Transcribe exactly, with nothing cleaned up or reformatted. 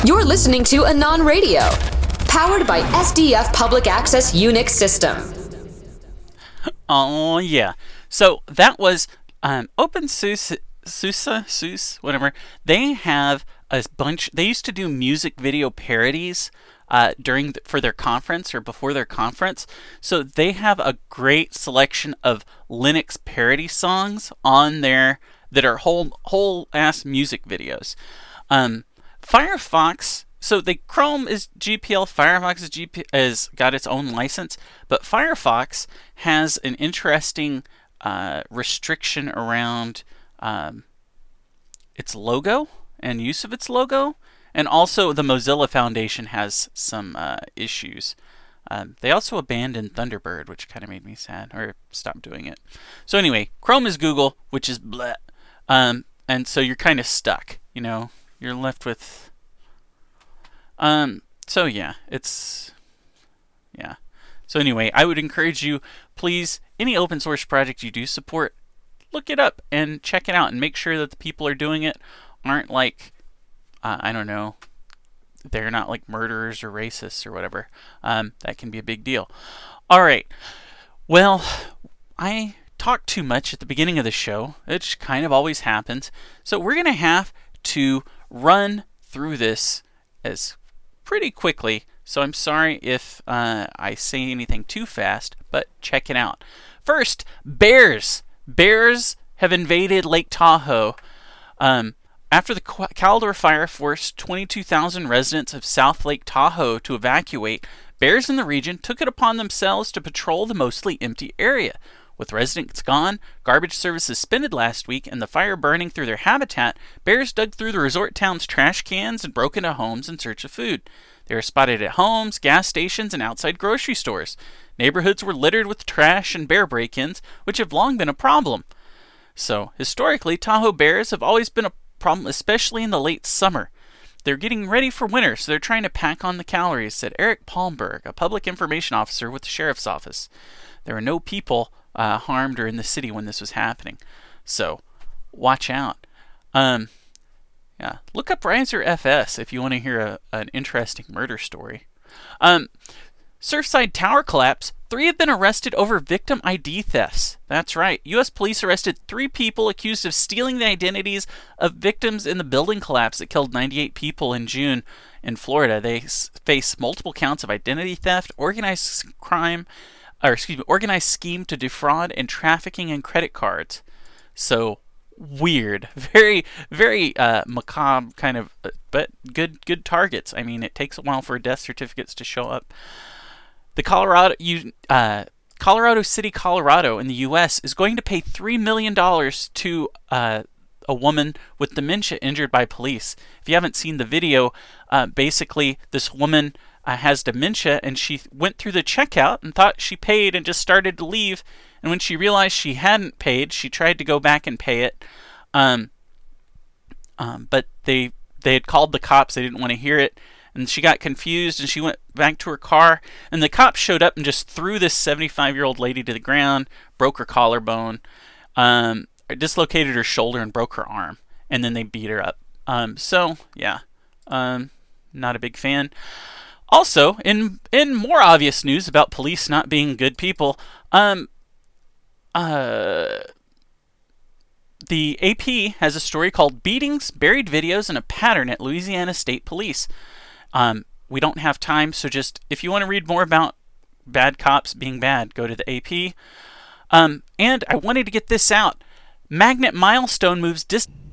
You're listening to Anon Radio, powered by S D F Public Access Unix System. Oh, yeah. So that was um, OpenSUSE, SUSE, SUSE, whatever. They have a bunch, they used to do music video parodies uh, during the, for their conference or before their conference. So they have a great selection of Linux parody songs on there that are whole, whole ass music videos. Um, Firefox, so the Chrome is G P L, Firefox is G P L, has got its own license, but Firefox has an interesting uh, restriction around um, its logo and use of its logo, and also the Mozilla Foundation has some uh, issues. Um, they also abandoned Thunderbird, which kind of made me sad, or stopped doing it. So anyway, Chrome is Google, which is bleh. Um, and so you're kind of stuck, you know. You're left with, um, so yeah, it's, yeah. So anyway, I would encourage you, please, any open source project you do support, look it up and check it out and make sure that the people are doing it aren't like, uh, I don't know, they're not like murderers or racists or whatever. Um, that can be a big deal. All right. Well, I talked too much at the beginning of the show, which kind of always happens. So we're going to have to run through this as pretty quickly, so I'm sorry if uh, I say anything too fast, but check it out. First, bears. Bears have invaded Lake Tahoe. Um, after the Caldor Fire forced twenty-two thousand residents of South Lake Tahoe to evacuate, bears in the region took it upon themselves to patrol the mostly empty area. With residents gone, garbage services suspended last week, and the fire burning through their habitat, bears dug through the resort town's trash cans and broke into homes in search of food. They were spotted at homes, gas stations, and outside grocery stores. Neighborhoods were littered with trash and bear break-ins, which have long been a problem. So, historically, Tahoe bears have always been a problem, especially in the late summer. They're getting ready for winter, so they're trying to pack on the calories, said Eric Palmberg, a public information officer with the sheriff's office. There were no people Uh, harmed or in the city when this was happening, so watch out. Um, yeah, look up Riser F S if you want to hear a, an interesting murder story. Um, Surfside Tower collapse. Three have been arrested over victim I D thefts. That's right. U S police arrested three people accused of stealing the identities of victims in the building collapse that killed ninety-eight people in June in Florida. They s- face multiple counts of identity theft, organized crime, or excuse me, organized scheme to defraud, and trafficking in credit cards. So weird, very, very uh, macabre kind of, uh, but good, good targets. I mean, it takes a while for death certificates to show up. The Colorado, you, uh, Colorado City, Colorado, in the U S is going to pay three million dollars to uh, a woman with dementia injured by police. If you haven't seen the video, uh, basically this woman Uh, has dementia, and she went through the checkout and thought she paid and just started to leave, and when she realized she hadn't paid, she tried to go back and pay it, um, um, but they they had called the cops. They didn't want to hear it, and she got confused, and she went back to her car, and the cops showed up and just threw this seventy-five-year-old lady to the ground, broke her collarbone, um, dislocated her shoulder, and broke her arm, and then they beat her up. Um, so, yeah, um, not a big fan. Also, in in more obvious news about police not being good people, um, uh, the A P has a story called Beatings, Buried Videos, and a Pattern at Louisiana State Police. Um, we don't have time, so just, if you want to read more about bad cops being bad, go to the A P. Um, and I wanted to get this out. Magnet Milestone moves dis-